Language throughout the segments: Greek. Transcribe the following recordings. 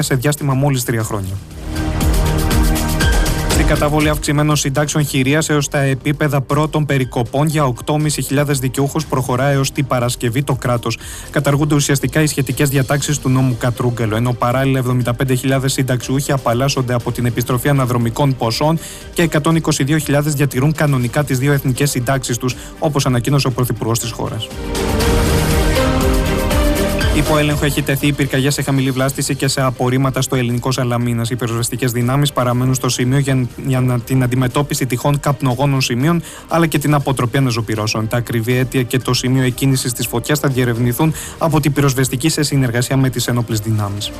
σε διάστημα μόλις 3 χρόνια. Στην καταβολή αυξημένων συντάξεων χειρίας έως τα επίπεδα πρώτων περικοπών για 8.500 δικαιούχους προχωρά έως την Παρασκευή το κράτος. Καταργούνται ουσιαστικά οι σχετικές διατάξεις του νόμου Κατρούγκαλο, ενώ παράλληλα 75.000 συνταξιούχοι απαλλάσσονται από την επιστροφή αναδρομικών ποσών και 122.000 διατηρούν κανονικά τις δύο εθνικές συντάξεις τους, όπως ανακοίνωσε ο Πρωθυπουργός της χώρας. Υπό έλεγχο έχει τεθεί η πυρκαγιά σε χαμηλή βλάστηση και σε απορρίμματα στο ελληνικό Σαλαμίνας. Οι πυροσβεστικές δυνάμεις παραμένουν στο σημείο για την αντιμετώπιση τυχόν καπνογόνων σημείων αλλά και την αποτροπή αναζωπυρώσεων. Τα ακριβή αίτια και το σημείο εκκίνησης της φωτιάς θα διερευνηθούν από την πυροσβεστική σε συνεργασία με τις ενόπλες δυνάμεις.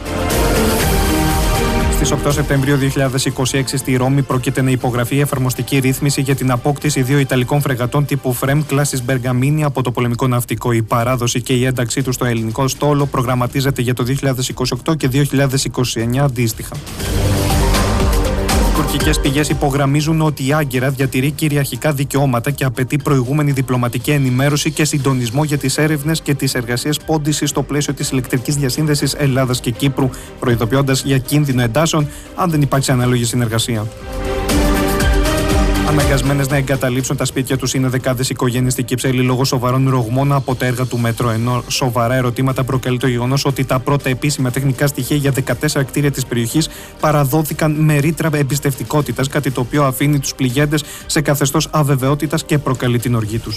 Στις 8 Σεπτεμβρίου 2026 στη Ρώμη πρόκειται να υπογραφεί η εφαρμοστική ρύθμιση για την απόκτηση 2 Ιταλικών φρεγατών τύπου Φρέμ κλάσης Μπεργαμίνη από το πολεμικό ναυτικό. Η παράδοση και η ένταξή του στο ελληνικό στόλο προγραμματίζεται για το 2028 και 2029 αντίστοιχα. Τουρκικές πηγές υπογραμμίζουν ότι η Άγκυρα διατηρεί κυριαρχικά δικαιώματα και απαιτεί προηγούμενη διπλωματική ενημέρωση και συντονισμό για τις έρευνες και τις εργασίες πόντισης στο πλαίσιο της ηλεκτρικής διασύνδεσης Ελλάδας και Κύπρου, προειδοποιώντας για κίνδυνο εντάσεων αν δεν υπάρξει ανάλογη συνεργασία. Αναγκασμένες να εγκαταλείψουν τα σπίτια τους είναι δεκάδες οικογένειες στην Κυψέλη λόγω σοβαρών ρογμών από τα έργα του μέτρο. Ενώ σοβαρά ερωτήματα προκαλεί το γεγονός ότι τα πρώτα επίσημα τεχνικά στοιχεία για 14 κτίρια της περιοχής παραδόθηκαν με ρήτρα εμπιστευτικότητας, κάτι το οποίο αφήνει τους πληγέντες σε καθεστώς αβεβαιότητας και προκαλεί την οργή τους.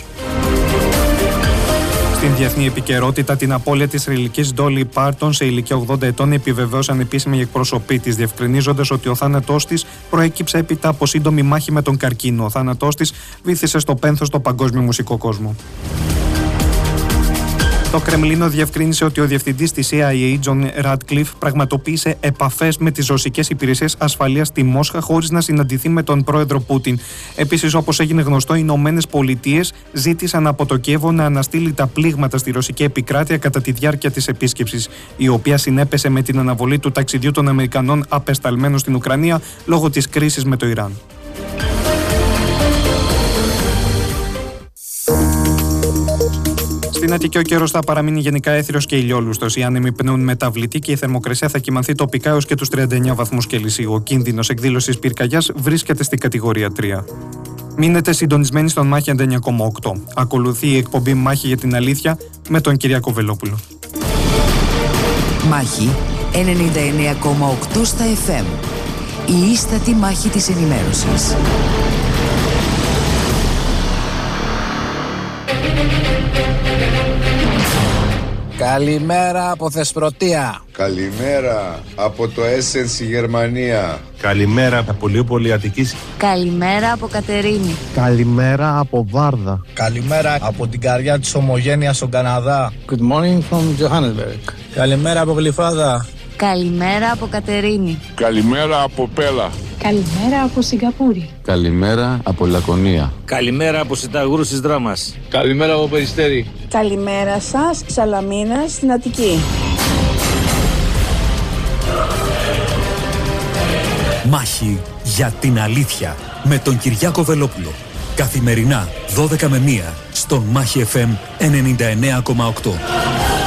Στην διεθνή επικαιρότητα, την απώλεια της θρυλικής Ντόλι Πάρτον σε ηλικία 80 ετών επιβεβαίωσαν επίσημοι εκπρόσωποι της, διευκρινίζοντας ότι ο θάνατός της προέκυψε έπειτα από σύντομη μάχη με τον καρκίνο. Ο θάνατός της βύθισε στο πένθος στο παγκόσμιο μουσικό κόσμο. Το Κρεμλίνο διευκρίνησε ότι ο διευθυντής της CIA, Τζον Ράτκλιφ, πραγματοποίησε επαφές με τις ρωσικές υπηρεσίες ασφαλείας στη Μόσχα χωρίς να συναντηθεί με τον πρόεδρο Πούτιν. Επίσης, όπως έγινε γνωστό, οι Ηνωμένες Πολιτείες ζήτησαν από το Κιέβο να αναστείλει τα πλήγματα στη ρωσική επικράτεια κατά τη διάρκεια της επίσκεψης, η οποία συνέπεσε με την αναβολή του ταξιδιού των Αμερικανών απεσταλμένων στην Ουκρανία λόγω της κρίσης με το Ιράν. Στην Αττική ο καιρός θα παραμείνει γενικά έθριος και ηλιόλουστος. Οι άνεμοι πνέουν μεταβλητοί και η θερμοκρασία θα κυμανθεί τοπικά έως και τους 39 βαθμούς Κελσίου. Ο κίνδυνος εκδήλωσης πυρκαγιάς βρίσκεται στην κατηγορία 3. Μείνετε συντονισμένοι στον Μάχη 99,8. Ακολουθεί η εκπομπή Μάχη για την Αλήθεια με τον Κυριάκο Βελόπουλο. Μάχη 99,8 στα FM. Η ίστατη μάχη της ενημέρωσης. Καλημέρα από Θεσπρωτεία. Καλημέρα από το Έσενς Γερμανία. Καλημέρα από Λιούπολη Αττικής. Καλημέρα από Κατερίνη. Καλημέρα από Βάρδα. Καλημέρα από την καρδιά της Ομογένειας στον Καναδά. Good morning from Johannesburg. Καλημέρα από Γλυφάδα. Καλημέρα από Κατερίνη. Καλημέρα από Πέλα. Καλημέρα από Σιγκαπούρη. Καλημέρα από Λακωνία. Καλημέρα από Συνταγούρους της Δράμας. Καλημέρα από Περιστέρι. Καλημέρα σας, Σαλαμίνα στην Αττική. Μάχη για την αλήθεια με τον Κυριάκο Βελόπουλο. Καθημερινά 12 με 1 στον Μάχη FM 99,8.